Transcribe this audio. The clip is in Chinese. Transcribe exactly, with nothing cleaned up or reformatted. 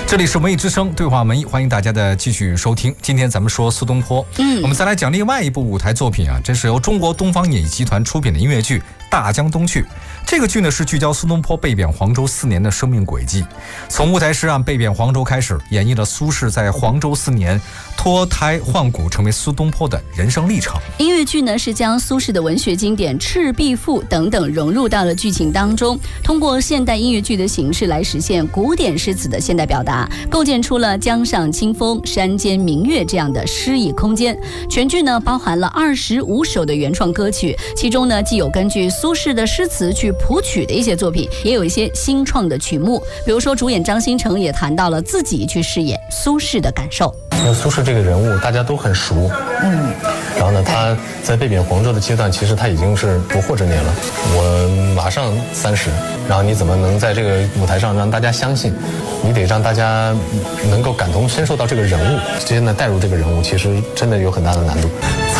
这里是文艺之声对话文艺，欢迎大家的继续收听。今天咱们说苏东坡，嗯，我们再来讲另外一部舞台作品啊，这是由中国东方演艺集团出品的音乐剧《大江东去》。这个剧呢是聚焦苏东坡被贬黄州四年的生命轨迹，从乌台诗案被贬黄州开始，演绎了苏轼在黄州四年脱胎换骨，成为苏东坡的人生历程。 音乐剧呢是将苏轼的文学经典《赤壁赋》等等融入到了剧情当中，通过现代音乐剧的形式来实现古典诗词的现代表达，构建出了江上清风、山间明月这样的诗意空间。全剧呢包含了二十五首的原创歌曲，其中呢既有根据苏轼的诗词去谱曲的一些作品，也有一些新创的曲目。比如说主演张新成也谈到了自己去饰演苏轼的感受。 因为苏轼这个人物大家都很熟，嗯，然后呢，他在被贬黄州的阶段，其实他已经是不惑之年了。我马上三十，然后你怎么能在这个舞台上让大家相信？你得让大家能够感同身受到这个人物，之间的带入这个人物，其实真的有很大的难度。